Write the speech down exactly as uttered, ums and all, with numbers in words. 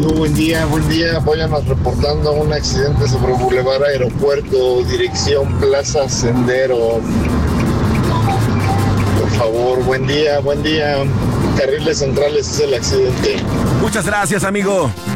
amigo, buen día, buen día. Apóyanos reportando un accidente sobre Boulevard Aeropuerto, dirección Plaza Sendero. Por favor, buen día, buen día. Carriles centrales es el accidente. Muchas gracias, amigo.